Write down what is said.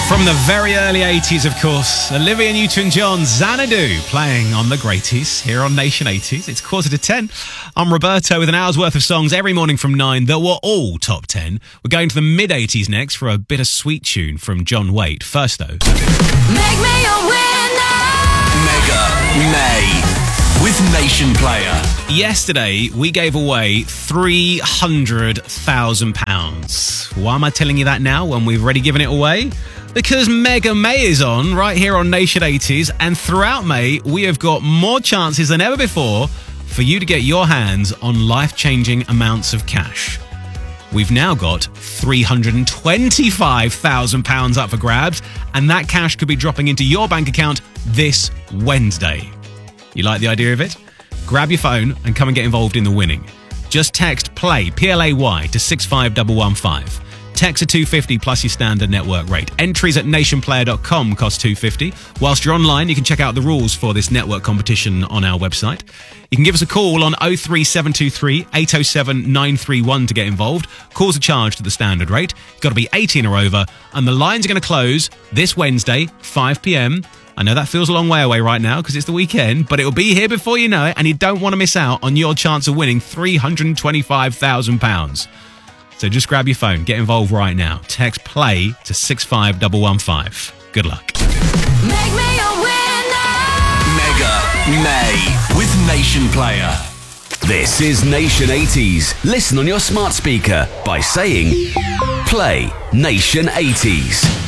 From the very early 80s, of course, Olivia Newton-John, Xanadu, playing on the Greaties here on Nation 80s. It's 9:45. I'm Roberto with an hour's worth of songs every morning from 9 that were all top 10. We're going to the mid-80s next for a bit of sweet tune from John Waite. First, though, Make me a winner! Mega May with Nation Player. yesterday we gave away £300,000. Why am I telling you that now when we've already given it away? Because Mega May is on right here on Nation 80s, and throughout May we have got more chances than ever before for you to get your hands on life-changing amounts of cash. We've now got £325,000 up for grabs, and that cash could be dropping into your bank account this Wednesday. You like the idea of it? Grab your phone and come and get involved in the winning. Just text PLAY, P-L-A-Y, to 65015. Text to 250 plus your standard network rate. Entries at nationplayer.com cost $2.50. Whilst you're online, you can check out the rules for this network competition on our website. You can give us a call on 03723 807 931 to get involved. Calls are charged at the standard rate. You've got to be 18 or over, and the lines are going to close this Wednesday, 5 p.m. I know that feels a long way away right now because it's the weekend, but it will be here before you know it, and you don't want to miss out on your chance of winning £325,000. So just grab your phone, get involved right now. Text PLAY to 65115. Good luck. Make me a winner! Mega May with Nation Player. This is Nation 80s. Listen on your smart speaker by saying Play Nation 80s.